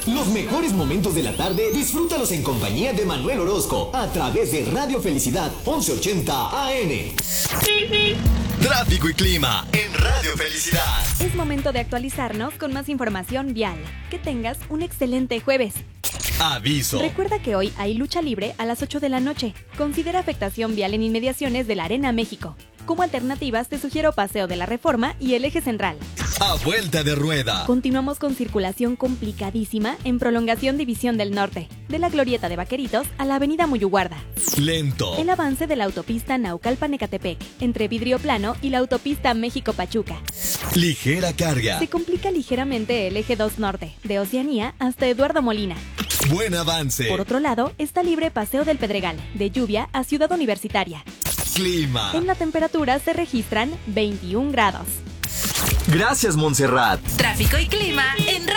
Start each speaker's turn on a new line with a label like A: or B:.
A: Los mejores momentos de la tarde, disfrútalos en compañía de Manuel Orozco, a través de Radio Felicidad 1180 AM.
B: Tráfico y clima en Radio Felicidad.
C: Es momento de actualizarnos con más información vial. Que tengas un excelente jueves.
B: Aviso.
C: Recuerda que hoy hay lucha libre a las 8 de la noche. Considera afectación vial en inmediaciones de la Arena México. Como alternativas te sugiero Paseo de la Reforma y el Eje Central.
B: A vuelta de rueda.
C: Continuamos con circulación complicadísima en prolongación División del Norte, de la Glorieta de Vaqueritos a la Avenida Muyuguarda.
B: Lento.
C: El avance de la autopista Naucalpan-Ecatepec, entre Vidrio Plano y la autopista México-Pachuca.
B: Ligera carga.
C: Se complica ligeramente el Eje 2 Norte, de Oceanía hasta Eduardo Molina.
B: Buen avance.
C: Por otro lado, está libre Paseo del Pedregal, de Lluvia a Ciudad Universitaria.
B: Clima.
C: En la temperatura se registran 21 grados.
A: Gracias, Montserrat.
D: Tráfico y clima en